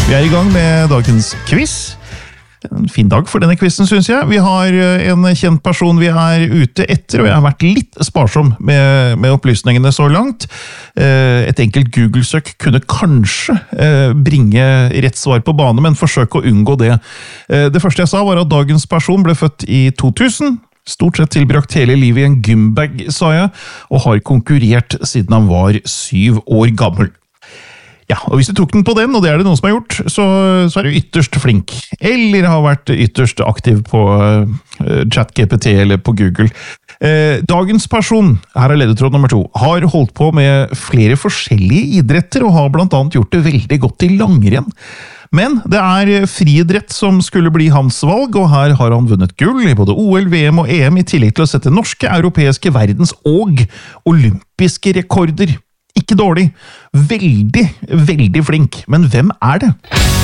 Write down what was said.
Vi er i gang med dagens quiz. En fin dag for denne quizen, synes jeg. Vi har en kjent person vi er ute etter, og jeg har vært litt sparsom med opplysningene så langt. Et enkelt Google-søk kunne kanskje bringe rett svar på bane, men forsøk å unngå det. Det første jeg sa var at dagens person ble født i 2000, stort sett tilbrakt hele livet i en gymbag, sa jeg, og har konkurrert siden han var 7 år gammel. Ja, og hvis du tok den på den, og det er det noen som har gjort, så er du ytterst flink. Eller har vært ytterst aktiv på ChatGPT eller på Google. Dagens person, her er ledetråd nummer 2, har holdt på med flere forskjellige idretter, og har blant annet gjort det veldig godt i langrenn. Men det er friidrett som skulle bli hans valg, og her har han vunnet gull i både OL, VM og EM, i tillegg til å sette norske, europeiske, verdens og olympiske rekorder. Ikke dårlig. Veldig, veldig flink. Men hvem er det?